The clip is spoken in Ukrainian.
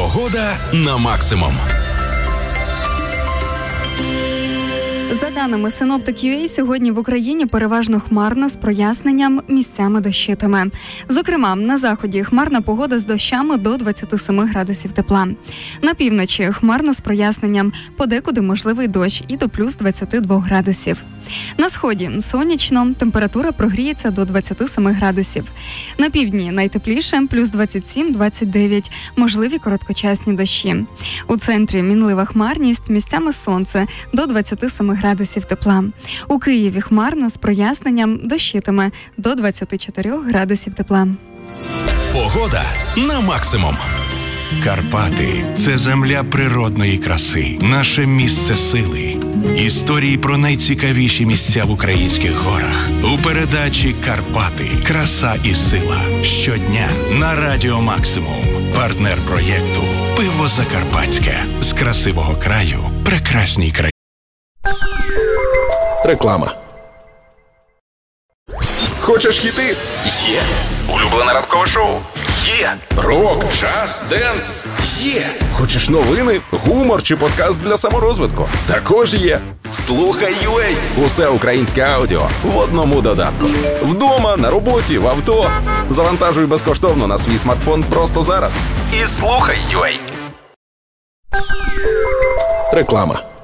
Погода на максимум. За даними Synoptic.ua, сьогодні в Україні переважно хмарно з проясненням, місцями дощитиме. Зокрема, на заході хмарна погода з дощами до 27 градусів тепла. На півночі хмарно з проясненням, подекуди можливий дощ і до плюс 22 градусів. На сході сонячно, температура прогріється до 27 градусів. На півдні найтепліше, плюс 27-29, можливі короткочасні дощі. У центрі мінлива хмарність, місцями сонце, до 27 градусів тепла. У Києві хмарно з проясненням, дощитиме, до 24 градусів тепла. Погода на максимум. Карпати – це земля природної краси, наше місце сили. Історії про найцікавіші місця в українських горах. У передачі «Карпати. Краса і сила». Щодня на Радіо Максимум. Партнер проєкту «Пиво Закарпатське». З красивого краю прекрасній країні. Реклама. Хочеш хіти? Є. Улюблене ранкове шоу? Є. Рок, джаз, денс? Є. Хочеш новини, гумор чи подкаст для саморозвитку? Також є. Слухай UA. Усе українське аудіо в одному додатку. Вдома, на роботі, в авто. Завантажуй безкоштовно на свій смартфон просто зараз. І слухай UA. Реклама.